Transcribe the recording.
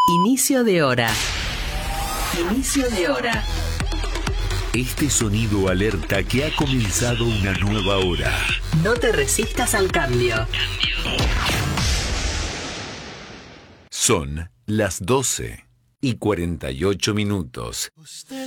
Inicio de hora. Inicio de hora. Este sonido alerta que ha comenzado una nueva hora. No te resistas al cambio. Son las 12:48.